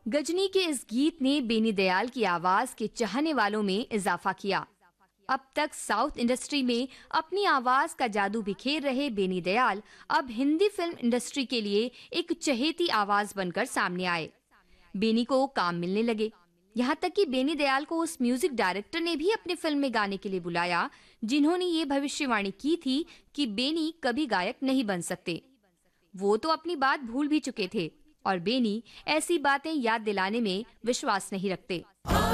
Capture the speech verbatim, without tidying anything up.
गजनी के इस गीत ने बेनी दयाल की आवाज के चाहने वालों में इजाफा किया। अब तक साउथ इंडस्ट्री में अपनी आवाज का जादू बिखेर रहे बेनी दयाल अब हिंदी फिल्म इंडस्ट्री के लिए एक चहेती आवाज बनकर सामने आए। बेनी को काम मिलने लगे, यहाँ तक कि बेनी दयाल को उस म्यूजिक डायरेक्टर ने भी अपनी फिल्म में गाने के लिए बुलाया जिन्होंने ये भविष्यवाणी की थी कि बेनी कभी गायक नहीं बन सकते। वो तो अपनी बात भूल भी चुके थे और बेनी ऐसी बातें याद दिलाने में विश्वास नहीं रखते।